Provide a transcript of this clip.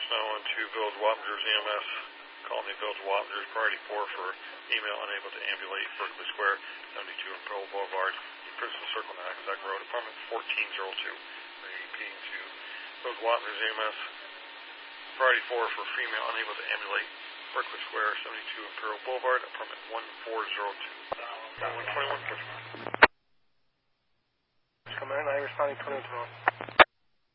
now on to Village Wappingers EMS. Calling the Village Wappingers, priority 4 for female unable to ambulate, Berkeley Square, 72 Imperial Boulevard, Princeton Circle, Nagasaki Road, apartment 1402. Repeating to Village Wappingers EMS, priority 4 for female unable to ambulate, Berkeley Square, 72 Imperial Boulevard, apartment 1402. 2121. Come in, I responding 2112.